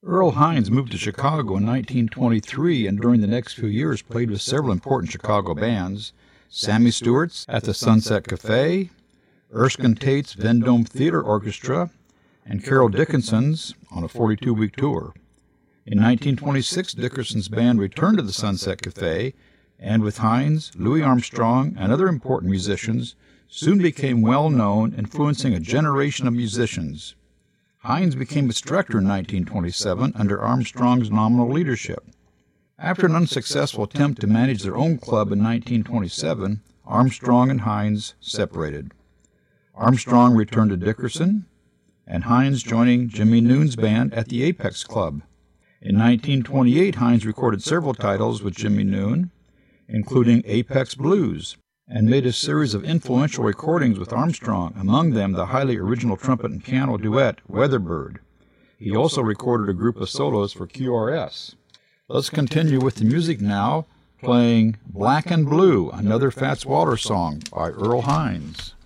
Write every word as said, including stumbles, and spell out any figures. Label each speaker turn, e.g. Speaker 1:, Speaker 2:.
Speaker 1: Earl Hines moved to Chicago in nineteen twenty-three and during the next few years played with several important Chicago bands: Sammy Stewart's at the Sunset Cafe, Erskine Tate's Vendome Theater Orchestra, and Carol Dickinson's on a forty-two week tour. In nineteen twenty-six, Dickinson's band returned to the Sunset Cafe, and with Hines, Louis Armstrong, and other important musicians, soon became well known, influencing a generation of musicians. Hines became its director in nineteen twenty-seven under Armstrong's nominal leadership. After an unsuccessful attempt to manage their own club in nineteen twenty-seven, Armstrong and Hines separated. Armstrong returned to Dickinson, and Hines joining Jimmy Noon's band at the Apex Club. In nineteen twenty-eight, Hines recorded several titles with Jimmy Noon, including Apex Blues, and made a series of influential recordings with Armstrong, among them the highly original trumpet and piano duet, Weatherbird. He also recorded a group of solos for Q R S. Let's continue with the music now, playing Black and Blue, another Fats Waller song by Earl Hines.